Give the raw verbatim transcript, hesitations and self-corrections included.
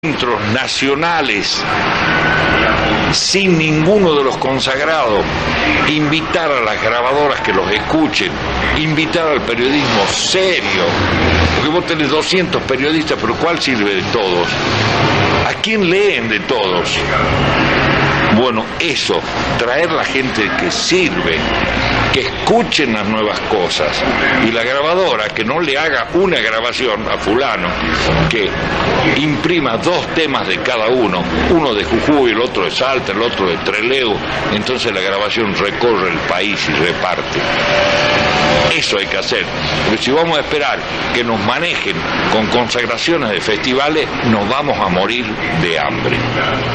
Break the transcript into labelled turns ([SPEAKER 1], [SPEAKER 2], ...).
[SPEAKER 1] encuentros nacionales sin ninguno de los consagrados, invitar a las grabadoras que los escuchen, invitar al periodismo serio, porque vos tenés doscientos periodistas, pero ¿cuál sirve de todos? ¿A quién leen de todos? Bueno, eso, traer la gente que sirve, que escuchen las nuevas cosas, y la grabadora que no le haga una grabación a fulano, que imprima dos temas de cada uno, uno de Jujuy, el otro de Salta, el otro de Trelew, entonces la grabación recorre el país y reparte. Eso hay que hacer, porque si vamos a esperar que nos manejen con consagraciones de festivales, nos vamos a morir de hambre.